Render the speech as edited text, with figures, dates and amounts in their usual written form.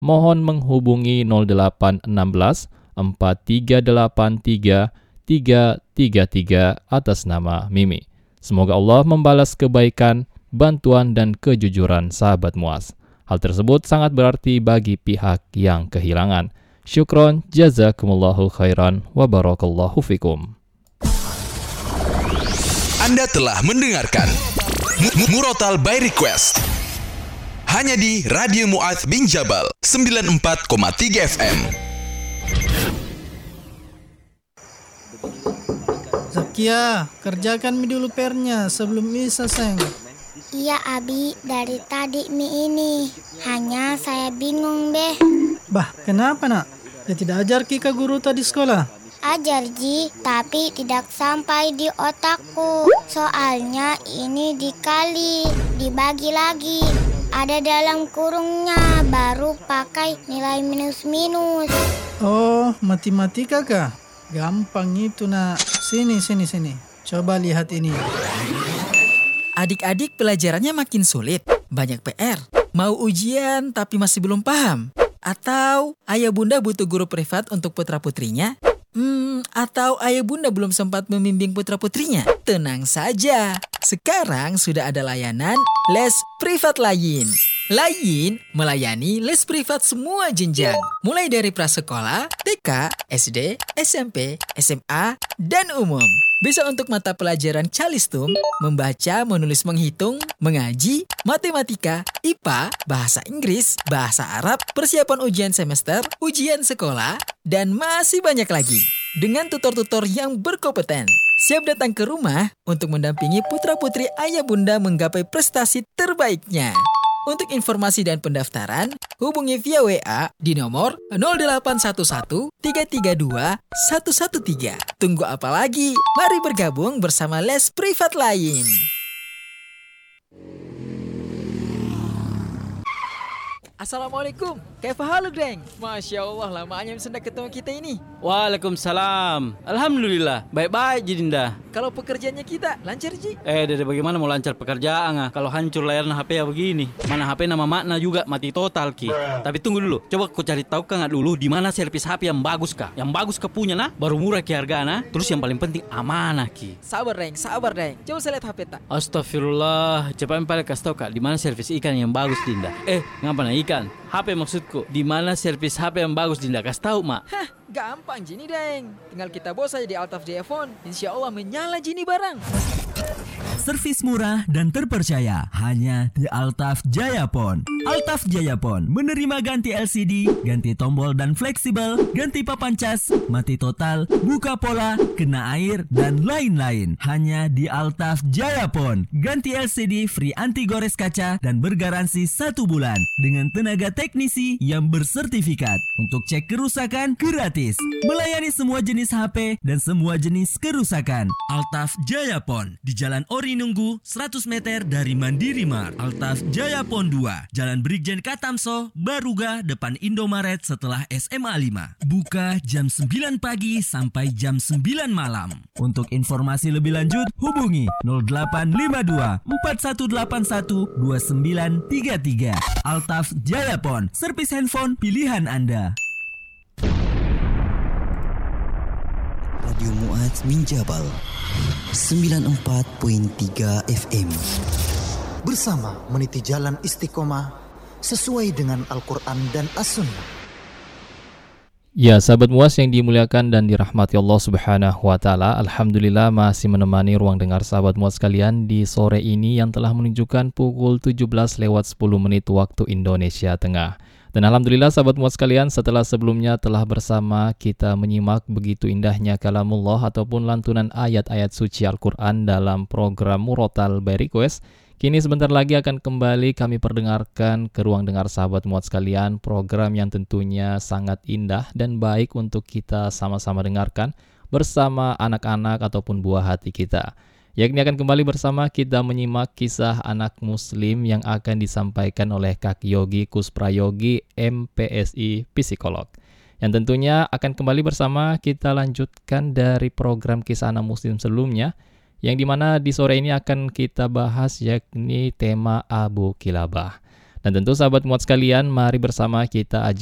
mohon menghubungi 0816 4383 333 atas nama Mimi. Semoga Allah membalas kebaikan, bantuan, dan kejujuran sahabat Muaz. Hal tersebut sangat berarti bagi pihak yang kehilangan. Syukron, jazakumullahu khairan, wa barakallahu fikum. Anda telah mendengarkan Murotal by Request hanya di Radio Mu'adz bin Jabal 94,3 FM. Zakia, kerjakan mie dulu PR-nya sebelum bisa, Seng. Iya, Abi. Dari tadi mie ini. Hanya saya bingung, Beh. Bah, kenapa, Nak? Ya tidak ajar Kika guru tadi sekolah? Ajar, Ji. Tapi tidak sampai di otakku. Soalnya ini dikali, dibagi lagi. Ada dalam kurungnya, baru pakai nilai minus-minus. Oh, matematika kah? Gampang itu, Nak. Sini. Coba lihat ini. Adik-adik pelajarannya makin sulit, banyak PR. Mau ujian tapi masih belum paham? Atau ayah bunda butuh guru privat untuk putra-putrinya? Atau ayah bunda belum sempat membimbing putra-putrinya? Tenang saja, sekarang sudah ada layanan les privat Layin. Layin melayani les privat semua jenjang, mulai dari prasekolah, TK, SD, SMP, SMA, dan umum. Bisa untuk mata pelajaran calistung, membaca, menulis, menghitung, mengaji, matematika, IPA, bahasa Inggris, bahasa Arab, persiapan ujian semester, ujian sekolah, dan masih banyak lagi. Dengan tutor-tutor yang berkompeten, siap datang ke rumah untuk mendampingi putra-putri ayah bunda menggapai prestasi terbaiknya. Untuk informasi dan pendaftaran, hubungi via WA di nomor 0811 332 113. Tunggu apa lagi? Mari bergabung bersama les privat Layin. Assalamualaikum, kaifa haluk, Deng? Masya Allah, lamanya bisa ketemu kita ini. Waalaikumsalam. Alhamdulillah, baik-baik Jidinda. Kalau pekerjaannya kita, lancar, Ji? Dede, bagaimana mau lancar pekerjaan? Kalau hancur layarnya HP ya begini. Mana HP nama makna juga mati total, Ki. Tapi tunggu dulu, coba aku cari tahu kan dulu di mana servis HP yang bagus, Kak. Yang bagus ke punya, nah, baru murah Ki hargana. Terus yang paling penting amanah, Ki. Sabar, Deng. Coba saya lihat HP tak. Astagfirullah, coba yang paling kasih tahu, Kak, di mana servis ikan yang bagus, Dinda. Ngapa na ikan? HP maksudku, di mana servis HP yang bagus, Dinda? Kasih tahu, Mak. Hah, gampang Jini, Deng. Tinggal kita bawa saja di Altaf Jaya Phone. Insya Allah menyala Jini barang. Servis murah dan terpercaya hanya di Altaf Jaya Phone. Altaf Jaya Phone menerima ganti LCD, ganti tombol dan fleksibel, ganti papan cas, mati total, buka pola, kena air, dan lain-lain. Hanya di Altaf Jaya Phone. Ganti LCD free anti gores kaca dan bergaransi 1 bulan dengan tenaga teknisi yang bersertifikat. Untuk cek kerusakan gratis. Melayani semua jenis HP dan semua jenis kerusakan. Altaf Jaya Phone di Jalan Ori Nunggu 100 meter dari Mandiri Mart. Altaf Jaya Phone 2, Jalan Brigjen Katamso, Baruga, depan Indomaret setelah SMA 5. Buka jam 9 pagi sampai jam 9 malam. Untuk informasi lebih lanjut, hubungi 0852 4181 2933. Altaf Jaya Phone, servis handphone pilihan Anda. Radio Mu'adz bin Jabal 94.3 FM. Bersama meniti jalan istiqomah sesuai dengan Al-Quran dan As-Sunnah. Ya, sahabat Mu'adz yang dimuliakan dan dirahmati Allah Subhanahu wa Ta'ala, alhamdulillah masih menemani ruang dengar sahabat Mu'adz sekalian di sore ini yang telah menunjukkan pukul 17:10 waktu Indonesia Tengah. Dan alhamdulillah sahabat Mu'adz sekalian, setelah sebelumnya telah bersama kita menyimak begitu indahnya kalamullah ataupun lantunan ayat-ayat suci Al-Quran dalam program Murotal by Request, kini sebentar lagi akan kembali kami perdengarkan ke ruang dengar sahabat Mu'adz sekalian, program yang tentunya sangat indah dan baik untuk kita sama-sama dengarkan bersama anak-anak ataupun buah hati kita. Yakni akan kembali bersama kita menyimak kisah anak muslim yang akan disampaikan oleh Kak Yogi Kusprayogi, MPSI Psikolog. Yang tentunya akan kembali bersama kita lanjutkan dari program kisah anak muslim sebelumnya, yang dimana di sore ini akan kita bahas yakni tema Abu Kilabah. Dan tentu sahabat muat sekalian, mari bersama kita